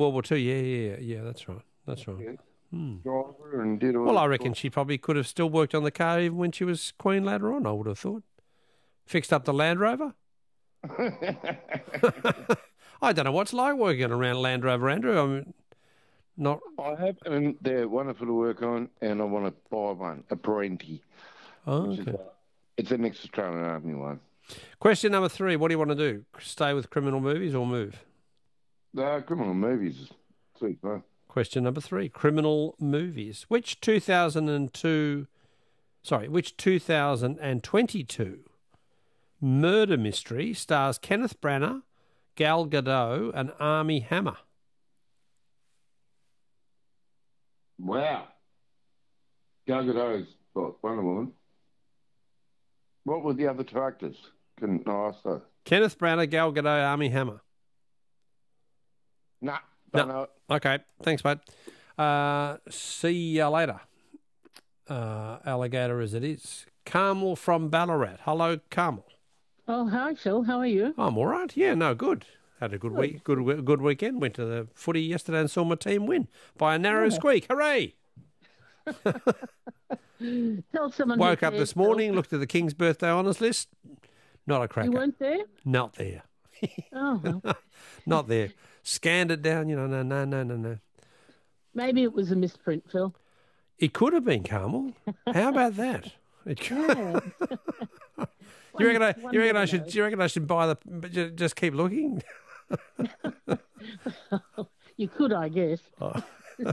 World War II. Yeah. That's right. That's right. Yeah. Driver and did all Well, I that reckon she probably could have still worked on the car even when she was Queen later on, I would have thought. Fixed up the Land Rover. I don't know what's like working around Land Rover, Andrew. I'm not. I have, and they're wonderful to work on, and I want to buy one, a Parenti. Oh, which okay. is it's an ex-Australian Army one. Question number 3. What do you want to do? Stay with criminal movies or move? Criminal movies. Sweet, man. Question number 3. Criminal movies. Which 2022 murder mystery stars Kenneth Branagh, Gal Gadot, and Armie Hammer? Wow. Gal Gadot's Wonder Woman. What were the other two actors? Couldn't ask that. Kenneth Branagh, Gal Gadot, Armie Hammer. Nah, don't know it. Okay, thanks, mate. See you later. Alligator as it is. Carmel from Ballarat. Hello, Carmel. Oh, hi, Phil. How are you? I'm all right. Yeah, no, good. Had a good week. Good weekend. Went to the footy yesterday and saw my team win by a narrow squeak. Hooray! Tell someone. Woke up this morning, looked at the King's birthday honours list. Not a cracker. You weren't there? Not there. Oh, well. Not there. Scanned it down. No. Maybe it was a misprint, Phil. It could have been Carmel. How about that? It could. Yeah. You reckon I should? Do you reckon I should buy just keep looking? You could, I guess. Oh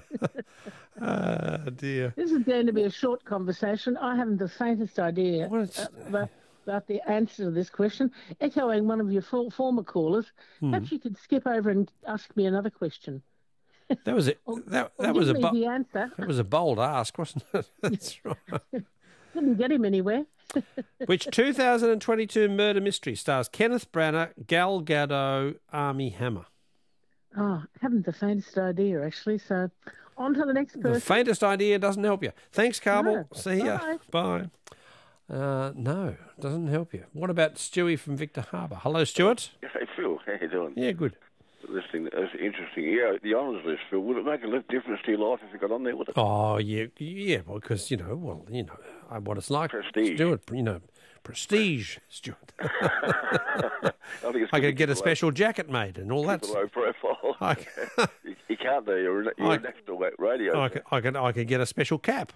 dear. This is going to be a short conversation. I haven't the faintest idea about the answer to this question. Echoing one of your former callers, perhaps you could skip over and ask me another question. That was it. That was the answer. That was a bold ask, wasn't it? That's right. Didn't get him anywhere. Which 2022 murder mystery stars Kenneth Branagh, Gal Gadot, Armie Hammer? Oh, I haven't the faintest idea, actually. So on to the next person. The faintest idea doesn't help you. Thanks, Carmel. No. See ya. Bye. No, doesn't help you. What about Stewie from Victor Harbour? Hello, Stuart. Hey, Phil. How you doing? Yeah, good. Listening, that's interesting. Yeah, the honours list, Phil. Would it make a difference to your life if you got on there with it? Oh, yeah, because, what it's like. Prestige. Stuart, prestige, Stuart. I could get a special jacket made and all that. Low profile. You can't do. You're next to that radio. I could get a special cap.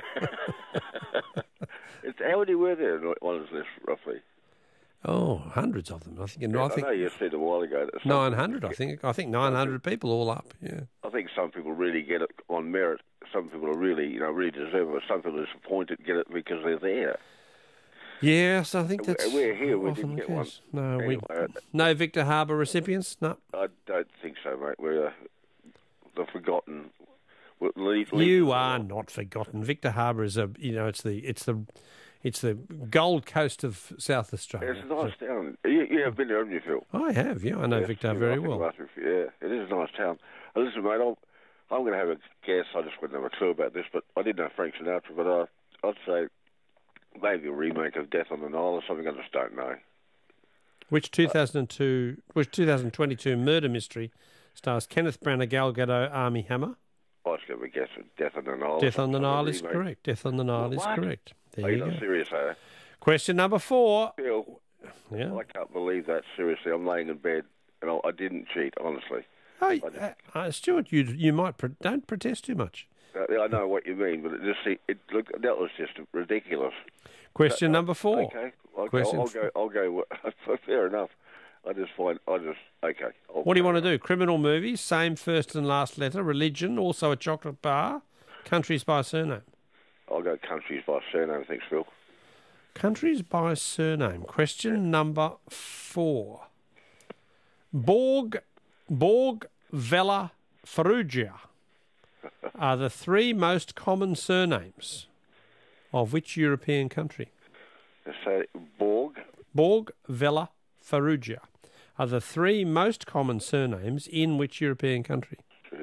How many were there in honours list, roughly? Oh, hundreds of them. I think. I know you said a while ago. 900, I think. I think 900 people all up. Yeah. I think some people really get it on merit. Some people are really, really deserve it. Some people are disappointed to get it because they're there. Yes, I think that's. We're here. We often didn't the get case. one. No, anyway, no Victor Harbour recipients. No. I don't think so, mate. We're the forgotten. You are not forgotten. Victor Harbour is it's the Gold Coast of South Australia. It's a nice town. You have been there, haven't you, Phil? I have, yeah. I know Victor very well. Yeah, it is a nice town. Listen, mate, I'm going to have a guess. I just wouldn't have a clue about this, but I did know Frank Sinatra, but I'd say maybe a remake of Death on the Nile or something. I just don't know. Which 2022 murder mystery stars Kenneth Branagh, Gal Gadot, Armie Hammer? I was going to guess Death on the Nile. Death on the Nile is correct. Death on the Nile is correct. There you go. Serious, eh? Question number 4. Phil, yeah. I can't believe that. Seriously, I'm laying in bed and I didn't cheat, honestly. Oh, Stuart, you might don't protest too much. I know what you mean, but that was just ridiculous. Question number 4. Okay, I'll go. Fair enough. Okay. What do you want to do? Criminal movies, same first and last letter, religion, also a chocolate bar, countries by surname. I'll go countries by surname. Thanks, Phil. Countries by surname. Question number 4. Borg, Vella, Ferrugia are the 3 most common surnames of which European country? So Borg, Vella, Ferrugia are the 3 most common surnames in which European country?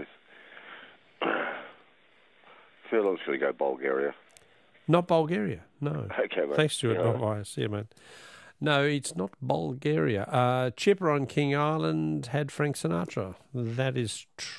Phil, I'm just going to go Bulgaria. Not Bulgaria, no. Okay, mate. Thanks, Stuart. Bye. See you, mate. No, it's not Bulgaria. Chipper on King Island had Frank Sinatra. That is true.